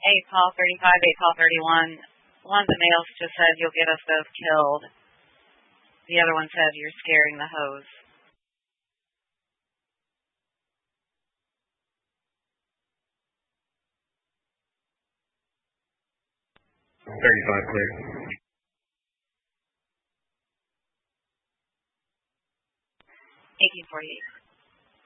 8 Paul 35, 8 Paul 31. One of the males just said, you'll get us both killed. The other one said, you're scaring the hose. 35 clear. 1848.